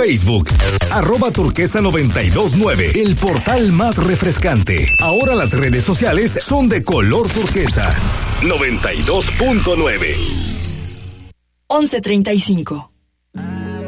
Facebook, @turquesa929, el portal más refrescante. Ahora las redes sociales son de color turquesa. 92.9. 11:35.